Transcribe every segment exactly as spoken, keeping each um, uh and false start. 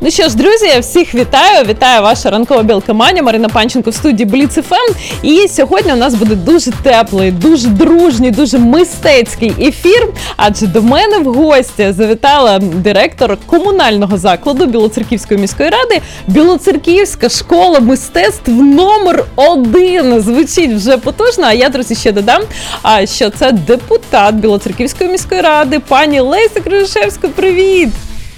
Ну що ж, друзі, я всіх вітаю. Вітаю ваша ранкова білка Маня, Марина Панченко в студії Бліц еф ем. І сьогодні у нас буде дуже теплий, дуже дружній, дуже мистецький ефір. Адже до мене в гості завітала директор комунального закладу Білоцерківської міської ради Білоцерківська школа мистецтв номер один. Звучить вже потужно, а я, друзі, ще додам, що це депутат Білоцерківської міської ради, пані Леся Крижишевська. Привіт!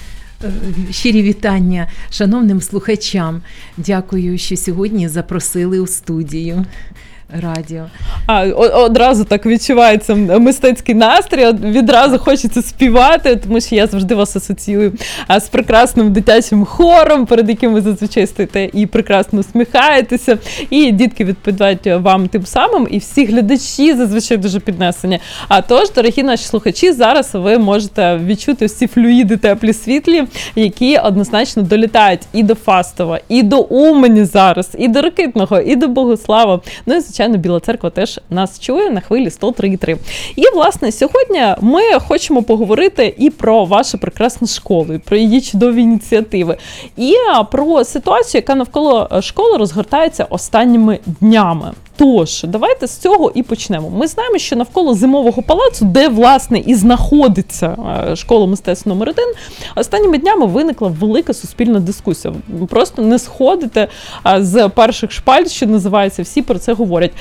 Щирі вітання шановним слухачам. Дякую, що сьогодні запросили у студію радіо. А, одразу так відчувається мистецький настрій, відразу хочеться співати, тому що я завжди вас асоціюю з прекрасним дитячим хором, перед яким ви зазвичай стоїте і прекрасно усміхаєтеся, і дітки відповідають вам тим самим, і всі глядачі зазвичай дуже піднесені. А тож, дорогі наші слухачі, зараз ви можете відчути всі флюїди теплі світлі, які однозначно долітають і до Фастова, і до Умані зараз, і до Ракитного, і до Богослава. Ну і, звичайно, Біла Церква теж нас чує на хвилі сто три і три. І, власне, сьогодні ми хочемо поговорити і про вашу прекрасну школу, і про її чудові ініціативи, і про ситуацію, яка навколо школи розгортається останніми днями. Тож, давайте з цього і почнемо. Ми знаємо, що навколо Зимового палацу, де, власне, і знаходиться школа мистецтв номер один, останніми днями виникла велика суспільна дискусія. Ви просто не сходите з перших шпальт, що називається, всі про це говорять.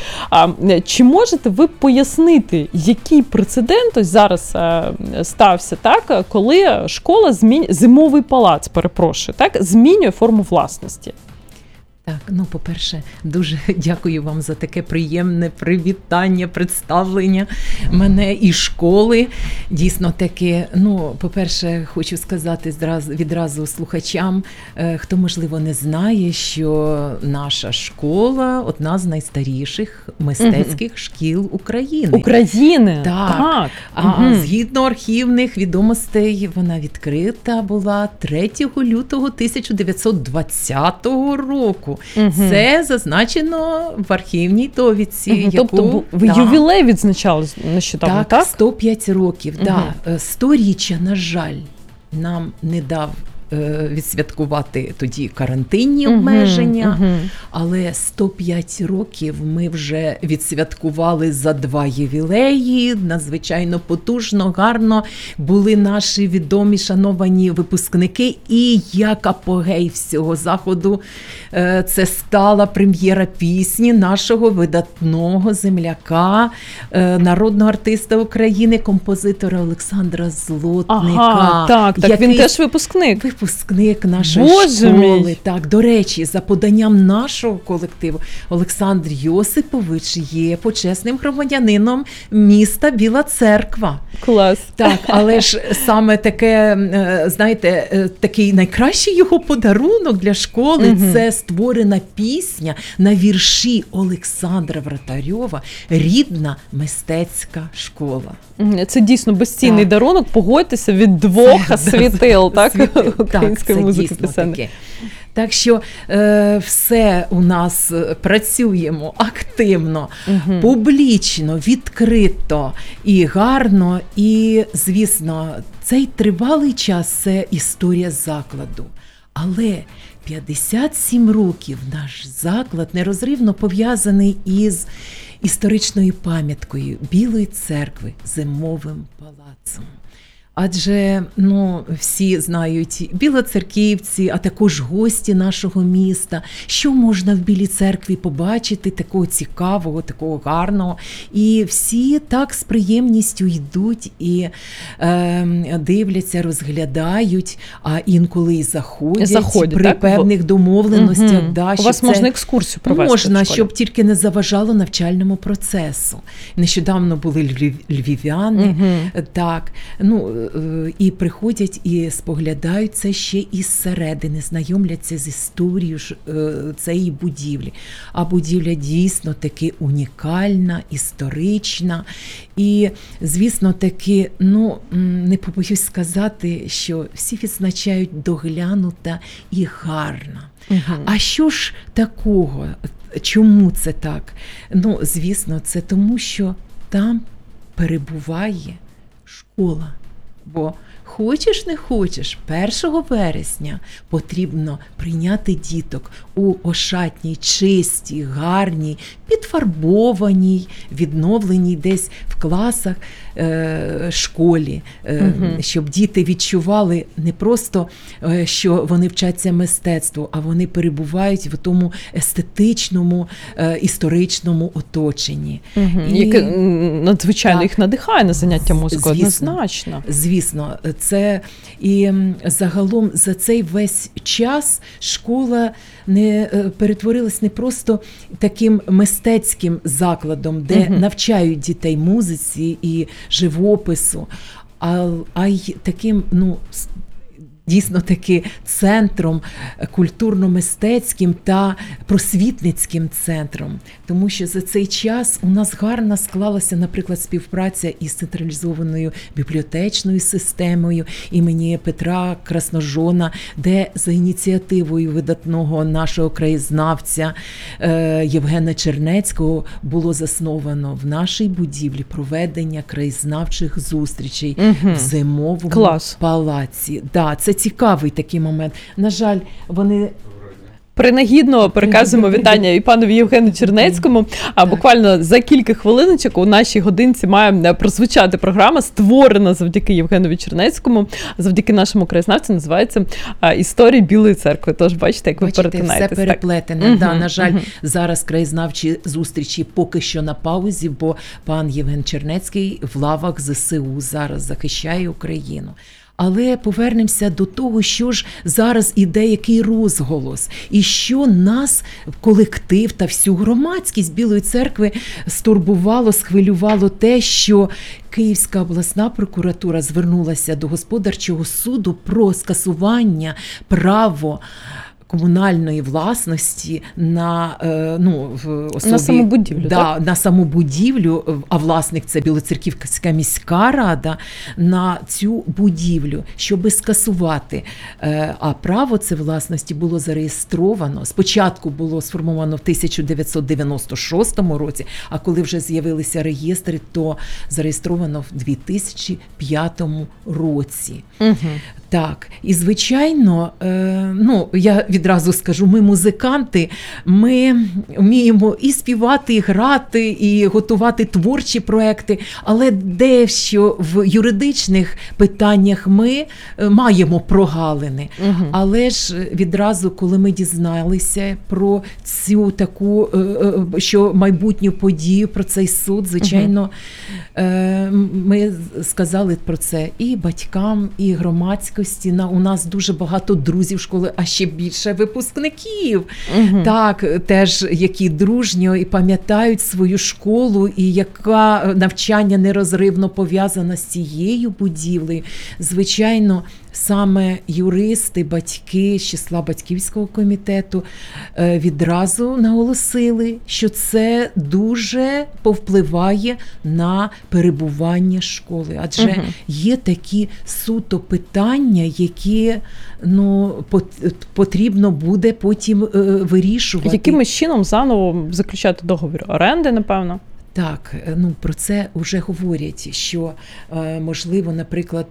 Чи можете ви пояснити, який прецедент ось зараз стався, так, коли школа змінює, Зимовий палац, перепрошую, так, змінює форму власності? Так, ну, по-перше, дуже дякую вам за таке приємне привітання, представлення мене і школи. Дійсно таке, ну, по-перше, хочу сказати відразу, відразу слухачам, хто, можливо, не знає, що наша школа – одна з найстаріших мистецьких угу. шкіл України. України? Так. так. А угу. згідно архівних відомостей, вона відкрита була третього лютого тисяча дев'ятсот двадцятого року. Угу. Це зазначено в архівній довідці. Угу. Яку, тобто ви да. ювілей відзначали нещодавно, так? Так, сто п'ять років. Угу. Да. сторіччя, на жаль, нам не дав відсвяткувати тоді карантинні uh-huh, обмеження, uh-huh. але сто п'ять років ми вже відсвяткували за два ювілеї, надзвичайно потужно, гарно були наші відомі, шановані випускники, і як апогей всього заходу це стала прем'єра пісні нашого видатного земляка, народного артиста України, композитора Олександра Злотника. Ага, так, так, який... він теж випускник. Випускник нашої Боже школи. Мій. Так, до речі, за поданням нашого колективу, Олександр Йосипович є почесним громадянином міста Біла Церква. Клас. Так, але ж саме таке, знаєте, такий найкращий його подарунок для школи угу. – це створена пісня на вірші Олександра Вратарьова «Рідна мистецька школа». Це дійсно безцінний так. дарунок, погодьтеся, від двох це, світил, так? Світил. Української так, музики писання. Так що е, все у нас працюємо активно, угу. публічно, відкрито і гарно. І, звісно, цей тривалий час – це історія закладу. Але п'ятдесят сім років наш заклад нерозривно пов'язаний із історичною пам'яткою Білої Церкви, Зимовим палацом. Адже, ну, всі знають білоцерківці, а також гості нашого міста, що можна в Білій Церкві побачити такого цікавого, такого гарного. І всі так з приємністю йдуть і е, дивляться, розглядають, а інколи і заходять, заходять при так? певних домовленостях. Угу. Да, У вас це можна екскурсію провести? Можна, щоб тільки не заважало навчальному процесу. Нещодавно були львів, львів'яни, угу. так, ну, і приходять і споглядають це ще із середини, знайомляться з історією цієї будівлі. А будівля дійсно таки унікальна, історична. І, звісно, таки, ну, не побоюсь сказати, що всі відзначають доглянута і гарна. Угу. А що ж такого? Чому це так? Ну, звісно, це тому, що там перебуває школа. Бо хочеш не хочеш, першого вересня потрібно прийняти діток у ошатній, чистій, гарній, підфарбованій, відновленій десь в класах е, школі, е, угу. щоб діти відчували не просто, е, що вони вчаться мистецтву, а вони перебувають в тому естетичному, е, історичному оточенні. Угу. І... Яке надзвичайно так. їх надихає на заняття музикою, однозначно. Звісно, це і загалом за цей весь час школа не перетворилась не просто таким мистецьким закладом, де угу. навчають дітей музиці і живопису, а, а й таким, ну, дійсно таки центром культурно-мистецьким та просвітницьким центром. Тому що за цей час у нас гарно склалася, наприклад, співпраця із централізованою бібліотечною системою імені Петра Красножона, де за ініціативою видатного нашого краєзнавця Євгена Чернецького було засновано в нашій будівлі проведення краєзнавчих зустрічей угу. в Зимовому Клас. палаці. Да, це цікавий такий момент. На жаль, вони... Принагідно переказуємо вітання і панові Євгену Чернецькому. А буквально за кілька хвилиночок у нашій годинці має прозвучати програма, створена завдяки Євгенові Чернецькому, завдяки нашому краєзнавцю, називається «Історії Білої церкви». Тож бачите, як ви бачите, перетинаєтесь. Все переплетене. Так. Да, на жаль, угу. зараз краєзнавчі зустрічі поки що на паузі, бо пан Євген Чернецький в лавах зе се у зараз захищає Україну. Але повернемося до того, що ж зараз іде, який розголос, і що нас, колектив та всю громадськість Білої церкви стурбувало, схвилювало те, що Київська обласна прокуратура звернулася до господарчого суду про скасування право комунальної власності на, ну, в особі, на саму будівлю, да, так? на саму будівлю, а власник це Білоцерківська міська рада, на цю будівлю, щоби скасувати. А право це власності було зареєстровано. Спочатку було сформовано в тисяча дев'ятсот дев'яносто шостому році, а коли вже з'явилися реєстри, то зареєстровано в дві тисячі п'ятому році. Угу. Так, і звичайно, е, ну, я відразу скажу, ми музиканти, ми вміємо і співати, і грати, і готувати творчі проекти, але дещо в юридичних питаннях ми маємо прогалини. Угу. Але ж відразу, коли ми дізналися про цю таку, що майбутню подію, про цей суд, звичайно, угу. е, ми сказали про це і батькам, і громадськості. У нас дуже багато друзів школи, а ще більше випускників, угу. так, теж, які дружньо і пам'ятають свою школу, і яка навчання нерозривно пов'язана з цією будівлею. Звичайно, саме юристи, батьки з числа батьківського комітету відразу наголосили, що це дуже повпливає на перебування школи. Адже угу. є такі суто питання, які, ну, потрібно буде потім вирішувати. Яким чином заново заключати договір оренди, напевно? Так, ну про це вже говорять, що е, можливо, наприклад,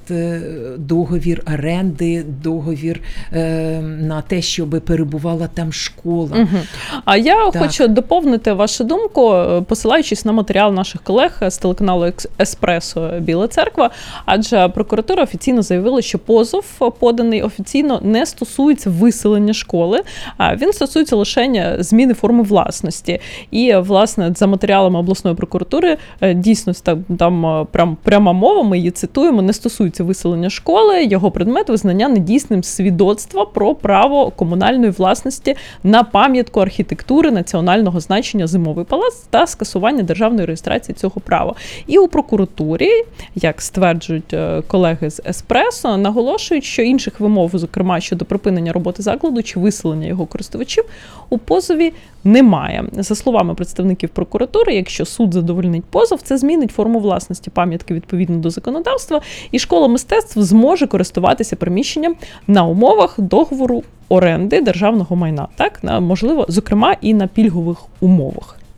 договір оренди, договір е, на те, щоб перебувала там школа. Угу. А я так. хочу доповнити вашу думку, посилаючись на матеріал наших колег з телеканалу «Еспресо Біла Церква», адже прокуратура офіційно заявила, що позов, поданий офіційно, не стосується виселення школи, а він стосується лише зміни форми власності. І, власне, за матеріалами обласної прокуратури дійсно там прям, пряма мова, ми її цитуємо, не стосується виселення школи, його предмет визнання недійсним свідоцтва про право комунальної власності на пам'ятку архітектури національного значення Зимовий палац та скасування державної реєстрації цього права. І у прокуратурі, як стверджують колеги з «Еспресо», наголошують, що інших вимог, зокрема щодо припинення роботи закладу чи виселення його користувачів, у позові немає. За словами представників прокуратури, якщо суд задовольнить позов, це змінить форму власності пам'ятки відповідно до законодавства, і школа мистецтв зможе користуватися приміщенням на умовах договору оренди державного майна. Так, на, можливо, зокрема, і на пільгових умовах. Так,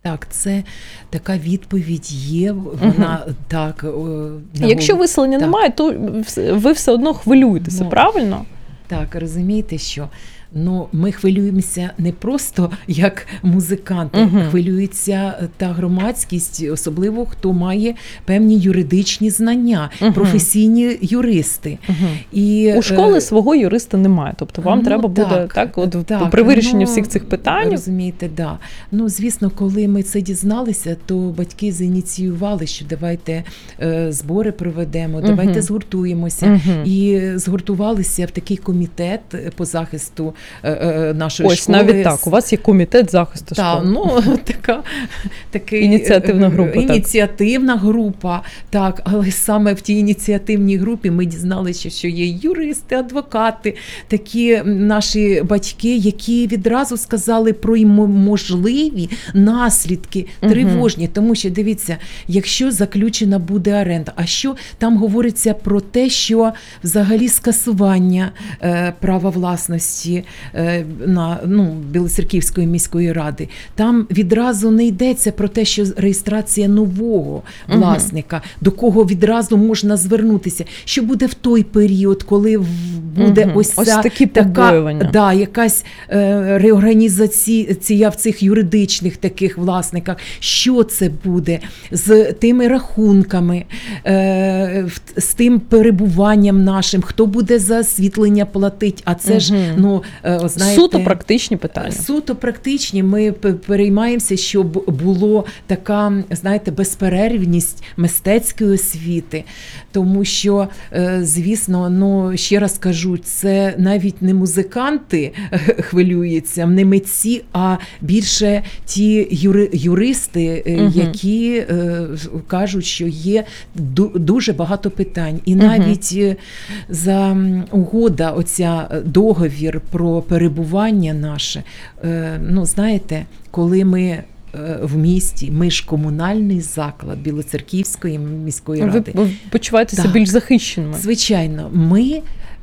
Так, це така відповідь є, вона угу. так... Якщо виселення так. немає, то ви все одно хвилюєтеся, ну, правильно? Так, розумієте, що ну, ми хвилюємося не просто як музиканти, uh-huh. хвилюється та громадськість, особливо хто має певні юридичні знання, uh-huh. професійні юристи. Uh-huh. І, У школи е... свого юриста немає, тобто вам ну, треба так, буде так, от, так, при вирішенні ну, всіх цих питань. Розумієте, да. Ну, звісно, коли ми це дізналися, то батьки зініціювали, що давайте е, збори проведемо, uh-huh. давайте згуртуємося. Uh-huh. І згуртувалися в такий комітет по захисту нашої Ось, школи. Навіть так, у вас є комітет захисту та, школи. Ну, така, така ініціативна група. Ініціативна так. група, так, але саме в тій ініціативній групі ми дізналися, що є юристи, адвокати, такі наші батьки, які відразу сказали про можливі наслідки тривожні, угу. тому що, дивіться, якщо заключена буде оренда, а що там говориться про те, що взагалі скасування е, права власності на ну, Білоцерківської міської ради. Там відразу не йдеться про те, що реєстрація нового власника, угу. до кого відразу можна звернутися. Що буде в той період, коли буде угу. ось, ось ця такі така да, якась е, реорганізація в цих юридичних таких власниках. Що це буде з тими рахунками, е, з тим перебуванням нашим, хто буде за освітлення платить, а це угу. ж ну, знаєте, суто практичні питання. Суто практичні. Ми переймаємося, щоб було така, знаєте, безперервність мистецької освіти. Тому що, звісно, ну, ще раз кажу, це навіть не музиканти хвилюються, не митці, а більше ті юри, юристи, угу. які кажуть, що є дуже багато питань. І навіть угу. за угода, оця договір про перебування наше, ну, знаєте, коли ми в місті, ми ж комунальний заклад Білоцерківської міської ради. Ви почуваєтеся більш захищеними? Звичайно. Ми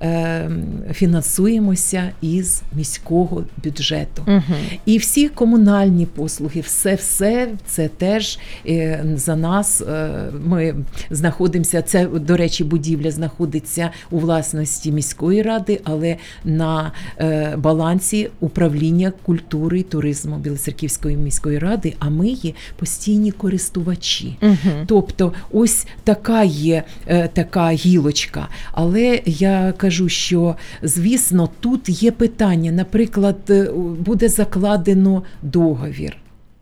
фінансуємося із міського бюджету. Угу. І всі комунальні послуги, все-все, це теж за нас. Ми знаходимося, це, до речі, будівля знаходиться у власності міської ради, але на балансі управління культури і туризму Білоцерківської міської ради, а ми є постійні користувачі. Угу. Тобто ось така є така гілочка. Але я кажу, Кажу, що, звісно, тут є питання. Наприклад, буде закладено договір.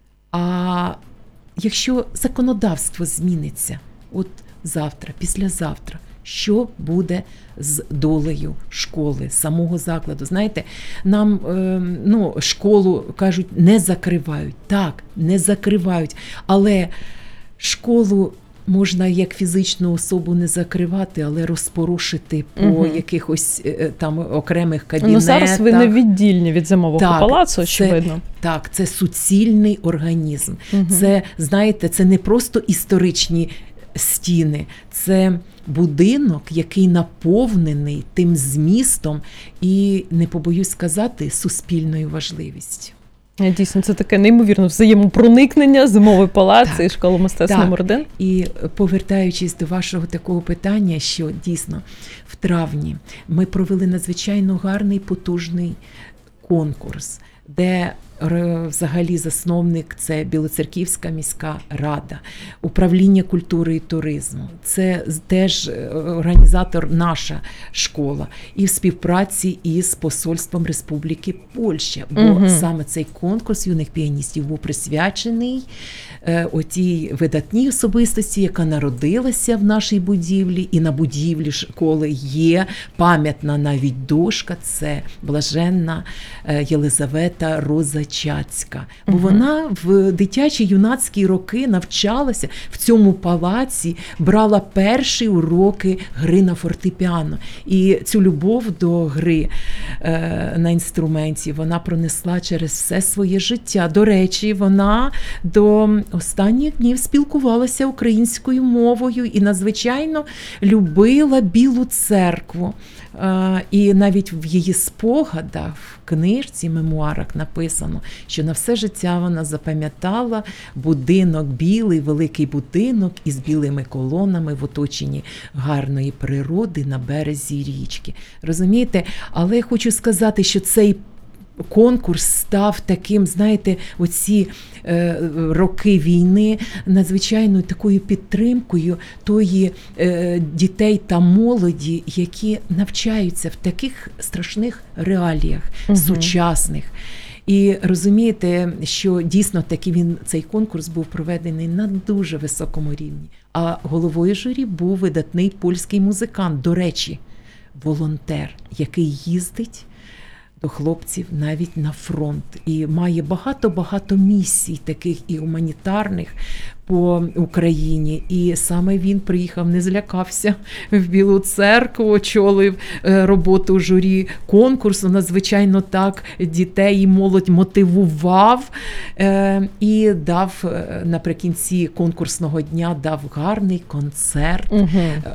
А якщо законодавство зміниться, от завтра, післязавтра, що буде з долею школи, самого закладу? Знаєте, нам ну, школу, кажуть, не закривають. Так, не закривають. Але школу можна як фізичну особу не закривати, але розпорушити по угу. якихось там окремих кабінетах. Ну, зараз ви не віддільні від Зимового так, палацу, очевидно. Це, так, це суцільний організм. Угу. Це, знаєте, це не просто історичні стіни, це будинок, який наповнений тим змістом і, не побоюсь сказати, суспільною важливістю. Дійсно, це таке неймовірне взаємопроникнення, Зимовий палац і школа мистецтв так. номер один. І повертаючись до вашого такого питання, що дійсно в травні ми провели надзвичайно гарний, потужний конкурс, де взагалі засновник – це Білоцерківська міська рада, управління культури і туризму. Це теж організатор наша школа. І в співпраці із Посольством Республіки Польща. Бо угу. саме цей конкурс юних піаністів був присвячений отій видатній особистості, яка народилася в нашій будівлі. І на будівлі школи є пам'ятна навіть дошка. Це блаженна Єлизавета Розачацька. Бо угу. вона в дитячі юнацькі роки навчалася в цьому палаці, брала перші уроки гри на фортепіано. І цю любов до гри е, на інструменті, вона пронесла через все своє життя. До речі, вона до останніх днів спілкувалася українською мовою і надзвичайно любила Білу церкву. Е, і навіть в її спогадах, в книжці, мемуарах написано, що на все життя вона запам'ятала будинок білий, великий будинок із білими колонами в оточенні гарної природи на березі річки. Розумієте? Але я хочу сказати, що цей конкурс став таким, знаєте, оці е, роки війни надзвичайною такою підтримкою тої е, дітей та молоді, які навчаються в таких страшних реаліях, угу. сучасних. І розумієте, що дійсно таки він, цей конкурс був проведений на дуже високому рівні. А головою журі був видатний польський музикант, до речі, волонтер, який їздить до хлопців навіть на фронт. І має багато-багато місій таких і гуманітарних по Україні. І саме він приїхав, не злякався в Білу церкву, очолив роботу журі конкурсу, надзвичайно так дітей і молодь мотивував і дав наприкінці конкурсного дня дав гарний концерт угу.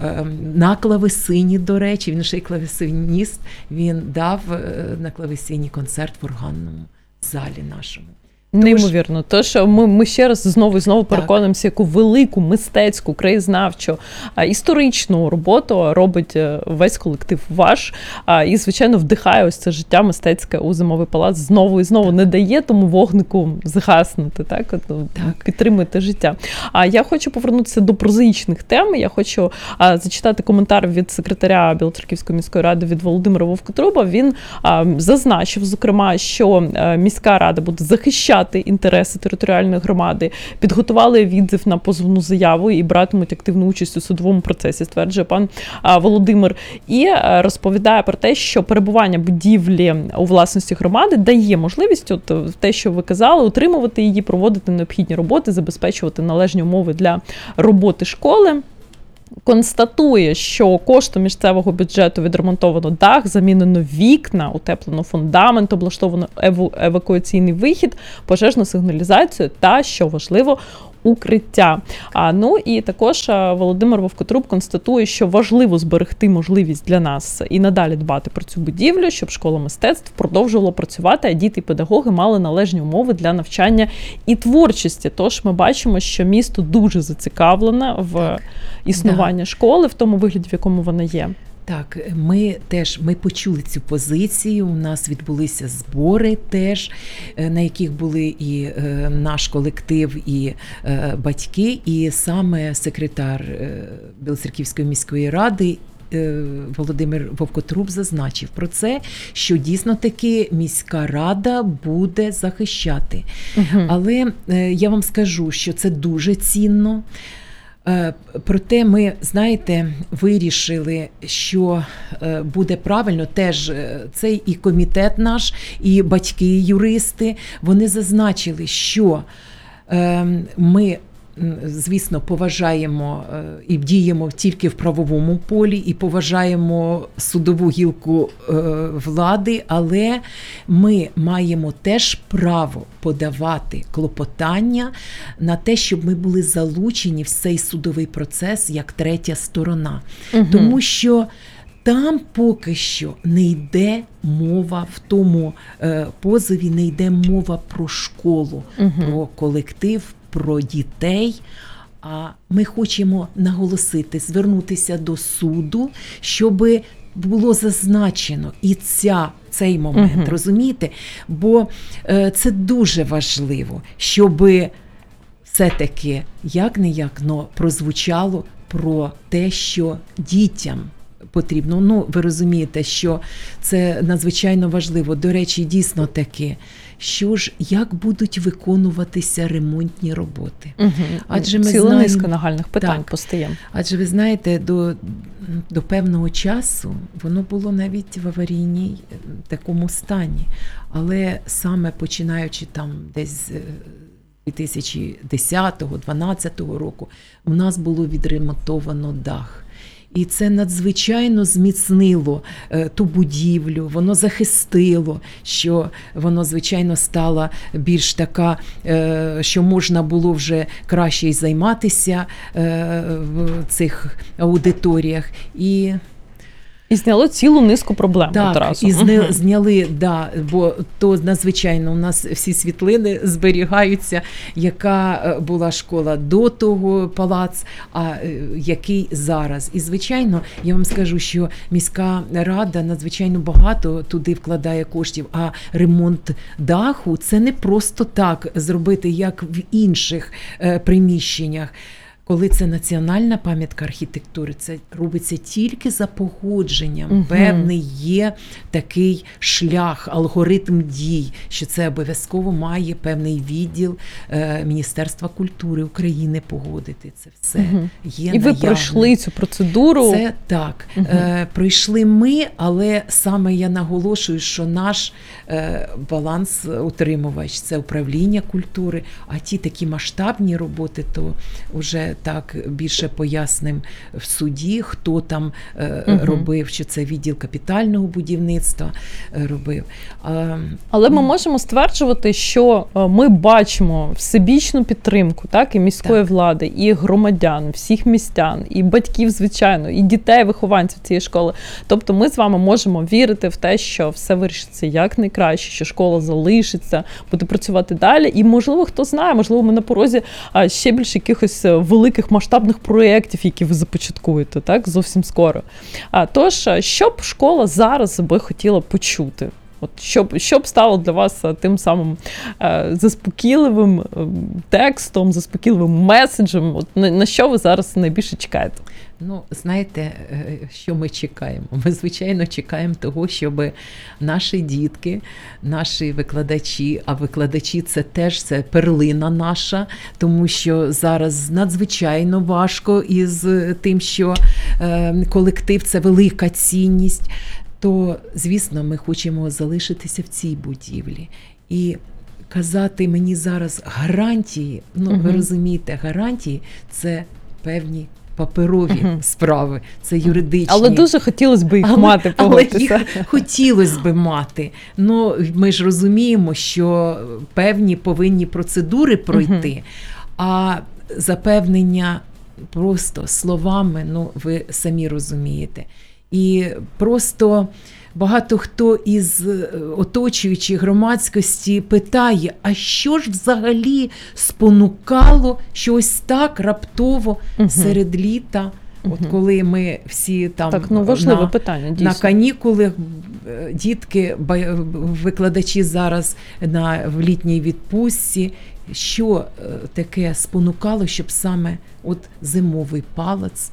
на клавесині, до речі, він ще й клавесиніст, він дав на клавесині концерт в органному залі нашому. Неймовірно. То, що ми, ми ще раз знову і знову переконуємося, яку велику мистецьку, краєзнавчу, історичну роботу робить весь колектив ваш. І, звичайно, вдихає ось це життя мистецьке у Зимовий палац знову і знову. Не дає тому вогнику згаснути, так? так. Підтримуєте життя. А я хочу повернутися до прозаїчних тем. Я хочу а, зачитати коментар від секретаря Білоцерківської міської ради від Володимира Вовкотруба. Він а, зазначив, зокрема, що а, міська рада буде захищати інтереси територіальної громади, підготували відзив на позовну заяву і братимуть активну участь у судовому процесі, стверджує пан Володимир. І розповідає про те, що перебування будівлі у власності громади дає можливість, от те, що ви казали, утримувати її, проводити необхідні роботи, забезпечувати належні умови для роботи школи. Констатує, що коштом місцевого бюджету відремонтовано дах, замінено вікна, утеплено фундамент, облаштовано еву- евакуаційний вихід, пожежну сигналізацію та, що важливо, укриття. А, ну і також Володимир Вовкотруб констатує, що важливо зберегти можливість для нас і надалі дбати про цю будівлю, щоб школа мистецтв продовжувала працювати, а діти і педагоги мали належні умови для навчання і творчості. Тож ми бачимо, що місто дуже зацікавлене в так. існуванні да. школи в тому вигляді, в якому вона є. Так, ми теж ми почули цю позицію. У нас відбулися збори теж, на яких були і е, наш колектив, і е, батьки, і саме секретар е, Білоцерківської міської ради е, Володимир Вовкотруб зазначив про це, що дійсно таки міська рада буде захищати. Угу. Але е, я вам скажу, що це дуже цінно. Проте ми, знаєте, вирішили, що буде правильно, теж цей і комітет наш, і батьки, і юристи, вони зазначили, що ми, звісно, поважаємо і діємо тільки в правовому полі, і поважаємо судову гілку влади, але ми маємо теж право подавати клопотання на те, щоб ми були залучені в цей судовий процес як третя сторона. Угу. Тому що там поки що не йде мова в тому е, позові, не йде мова про школу, угу. про колектив, про дітей. А ми хочемо наголосити, звернутися до суду, щоб було зазначено і ця, цей момент, угу. розумієте? Бо е, це дуже важливо, щоб все-таки як-не-як, но прозвучало про те, що дітям потрібно. Ну, ви розумієте, що це надзвичайно важливо. До речі, дійсно таки, що ж, як будуть виконуватися ремонтні роботи? Угу. Адже ми Ціла знаємо, низка нагальних питань так, постає. Адже ви знаєте, до, до певного часу воно було навіть в аварійній такому стані. Але саме починаючи там десь дві тисячі десятого-дванадцятого року, у нас було відремонтовано дах. І це надзвичайно зміцнило е, ту будівлю, воно захистило, що воно, звичайно, стало більш така, е, що можна було вже краще й займатися е, в цих аудиторіях. І І зняло цілу низку проблем так, одразу. і зня, угу. зняли, да, бо то надзвичайно у нас всі світлини зберігаються, яка була школа до того, палац, а який зараз. І, звичайно, я вам скажу, що міська рада надзвичайно багато туди вкладає коштів, а ремонт даху – це не просто так зробити, як в інших е, приміщеннях. Коли це національна пам'ятка архітектури, це робиться тільки за погодженням. Угу. Певний є такий шлях, алгоритм дій, що це обов'язково має певний відділ е, Міністерства культури України погодити. Це все угу. є І наявне. Ви пройшли цю процедуру? Це так. Угу. Е, пройшли ми, але саме я наголошую, що наш е, баланс-утримувач – це управління культури, а ті такі масштабні роботи, то вже так більше поясним в суді, хто там е, угу. робив, що це відділ капітального будівництва е, робив. А, Але ми можемо стверджувати, що ми бачимо всебічну підтримку, так, і міської так. влади, і громадян, всіх містян, і батьків, звичайно, і дітей, вихованців цієї школи. Тобто ми з вами можемо вірити в те, що все вирішиться якнайкраще, що школа залишиться, буде працювати далі. І, можливо, хто знає, можливо, ми на порозі ще більше якихось великих масштабних проєктів, які ви започаткуєте, так, зовсім скоро. А, тож, що б школа зараз би хотіла почути? От, щоб, щоб стало для вас тим самим е, заспокійливим е, текстом, заспокійливим меседжем? От, на, на що ви зараз найбільше чекаєте? Ну, знаєте, що ми чекаємо? Ми, звичайно, чекаємо того, щоб наші дітки, наші викладачі, а викладачі – це теж це перлина наша, тому що зараз надзвичайно важко із тим, що е, колектив – це велика цінність, то, звісно, ми хочемо залишитися в цій будівлі. І казати мені зараз гарантії, ну, угу. ви розумієте, гарантії – це певні паперові uh-huh. справи, це юридичні. Але дуже хотілося б їх але, мати, погодьтеся. Але їх хотілося б мати. Ну, ми ж розуміємо, що певні повинні процедури пройти, uh-huh. а запевнення просто словами, ну, ви самі розумієте. І просто багато хто із оточуючих громадськості питає, а що ж взагалі спонукало щось так раптово угу. серед літа, угу. от коли ми всі там так, ну, важливе на, питання, дійсно. На канікулах, дітки, викладачі зараз на, в літній відпустці, що таке спонукало, щоб саме от зимовий палац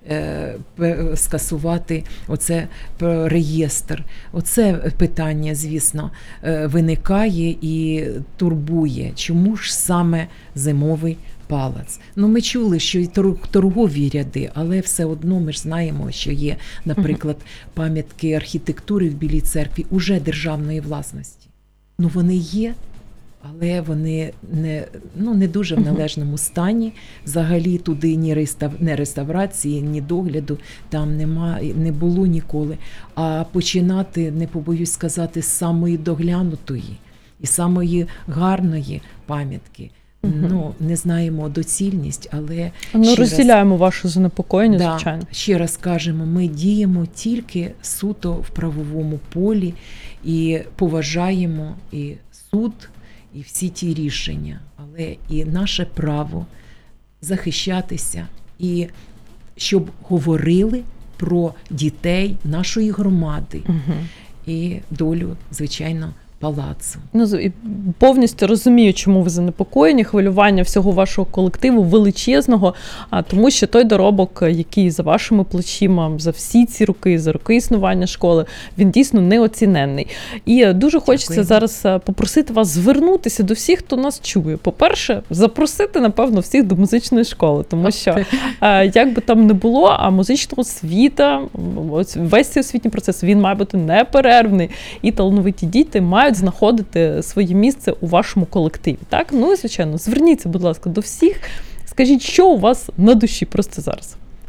скасувати оце реєстр. Оце питання, звісно, виникає і турбує. Чому ж саме зимовий палац? Ну, ми чули, що і торгові ряди, але все одно ми ж знаємо, що є, наприклад, пам'ятки архітектури в Білій церкві уже державної власності. Ну, вони є, але вони не, ну, не дуже в належному стані. Взагалі туди ні рестав... не реставрації, ні догляду там нема, не було ніколи. А починати, не побоюсь сказати, з самої доглянутої і самої гарної пам'ятки. Угу. Ну, не знаємо доцільність, але... Ну, розділяємо раз... ваше занепокоєння, да, звичайно. Ще раз кажемо, ми діємо тільки суто в правовому полі і поважаємо і суд, і всі ті рішення, але і наше право захищатися, і щоб говорили про дітей нашої громади угу. і долю, звичайно, палацу. Ну, і повністю розумію, чому ви занепокоєні, хвилювання всього вашого колективу величезного, а тому що той доробок, який за вашими плечима, за всі ці роки, за роки існування школи, він дійсно неоціненний. І дуже хочеться Дякую. зараз попросити вас звернутися до всіх, хто нас чує. По-перше, запросити, напевно, всіх до музичної школи, тому що, як би там не було, а музична освіта, весь цей освітній процес, він має бути неперервний, і талановиті діти мають знаходити своє місце у вашому колективі. Так? Ну і, звичайно, зверніться, будь ласка, до всіх. Скажіть, що у вас на душі просто зараз?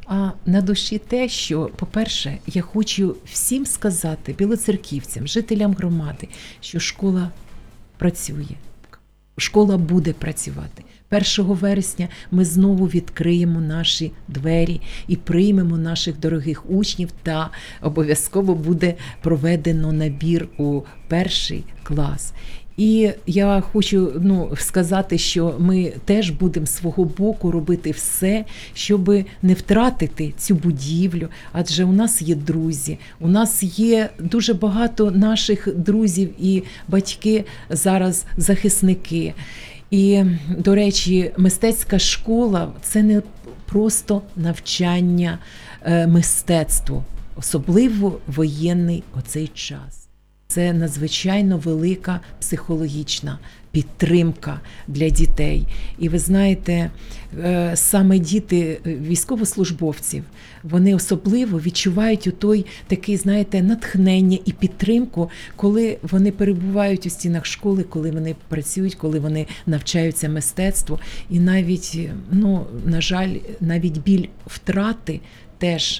А на душі те, що, по-перше, я хочу всім сказати, білоцерківцям, жителям громади, що школа працює, школа буде працювати. першого вересня ми знову відкриємо наші двері і приймемо наших дорогих учнів, та обов'язково буде проведено набір у перший клас. І я хочу ну, сказати, що ми теж будемо з свого боку робити все, щоб не втратити цю будівлю, адже у нас є друзі, у нас є дуже багато наших друзів і батьки зараз захисники. І, до речі, мистецька школа – це не просто навчання мистецтву, особливо воєнний оцей час. Це надзвичайно велика психологічна підтримка для дітей. І ви знаєте, саме діти військовослужбовців, вони особливо відчувають отой такий, знаєте, натхнення і підтримку, коли вони перебувають у стінах школи, коли вони працюють, коли вони навчаються мистецтву. І навіть, ну, на жаль, навіть біль втрати теж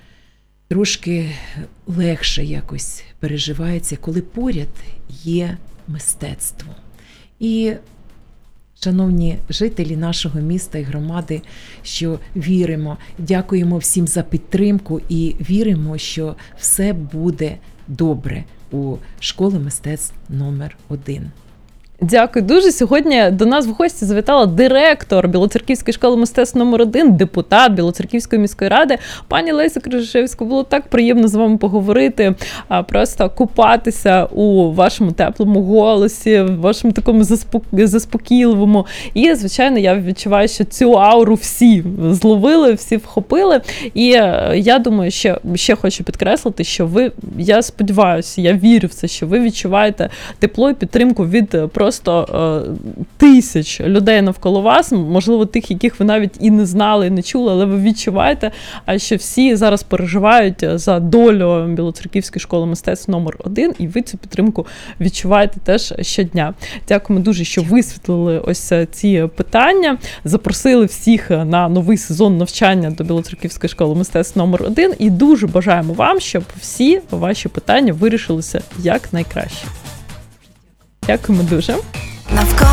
трошки легше якось переживається, коли поряд є мистецтво. І, шановні жителі нашого міста і громади, що віримо, дякуємо всім за підтримку і віримо, що все буде добре у школі мистецтв номер один. Дякую дуже. Сьогодні до нас в гості завітала директор Білоцерківської школи мистецтв номер один, депутат Білоцерківської міської ради, пані Леся Крижишевська. Було так приємно з вами поговорити, просто купатися у вашому теплому голосі, в вашому такому заспокійливому. І, звичайно, я відчуваю, що цю ауру всі зловили, всі вхопили. І я думаю, що ще хочу підкреслити, що ви, я сподіваюся, я вірю в це, що ви відчуваєте тепло і підтримку від просто Просто е, тисяч людей навколо вас, можливо, тих, яких ви навіть і не знали, і не чули, але ви відчуваєте, що всі зараз переживають за долю Білоцерківської школи мистецтв номер один, і ви цю підтримку відчуваєте теж щодня. Дякуємо дуже, що висвітлили ось ці питання, запросили всіх на новий сезон навчання до Білоцерківської школи мистецтв номер один, і дуже бажаємо вам, щоб всі ваші питання вирішилися як найкраще. Дякуємо дуже.